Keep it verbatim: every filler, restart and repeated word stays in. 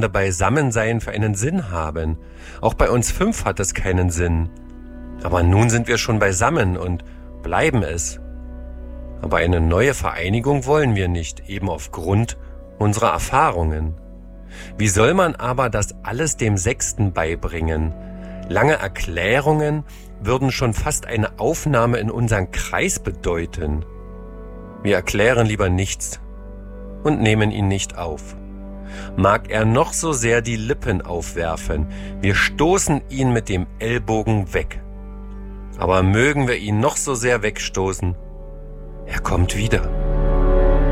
dauernde Beisammensein für einen Sinn haben. Auch bei uns fünf hat es keinen Sinn. Aber nun sind wir schon beisammen und bleiben es. Aber eine neue Vereinigung wollen wir nicht, eben aufgrund unserer Erfahrungen. Wie soll man aber das alles dem Sechsten beibringen? Lange Erklärungen würden schon fast eine Aufnahme in unseren Kreis bedeuten. Wir erklären lieber nichts und nehmen ihn nicht auf. Mag er noch so sehr die Lippen aufwerfen, wir stoßen ihn mit dem Ellbogen weg. Aber mögen wir ihn noch so sehr wegstoßen, er kommt wieder.